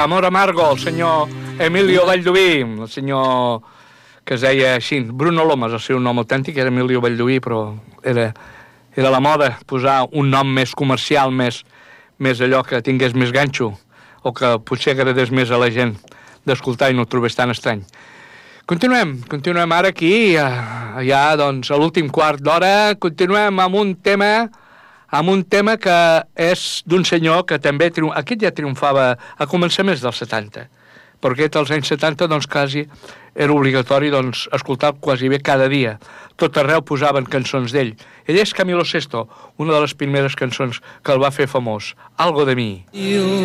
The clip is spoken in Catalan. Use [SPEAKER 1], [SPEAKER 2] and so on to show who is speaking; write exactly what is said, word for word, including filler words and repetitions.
[SPEAKER 1] Amor Amargo, el senyor Emilio Vallduví, el senyor que es deia així, Bruno Lomas, el seu nom autèntic era Emilio Vallduví, però era, era la moda posar un nom més comercial, més, més allò que tingués més ganxo, o que potser agradés més a la gent d'escoltar i no ho trobés tan estrany. Continuem, continuem ara aquí, ja doncs a l'últim quart d'hora, continuem amb un tema, amb un tema que és d'un senyor que també, triomf... aquest ja triomfava a començaments dels setanta, però aquest als anys setanta doncs quasi era obligatori doncs escoltar quasi bé cada dia. Tot arreu posaven cançons d'ell. Ell és Camilo Sesto, una de les primeres cançons que el va fer famós, Algo de mi.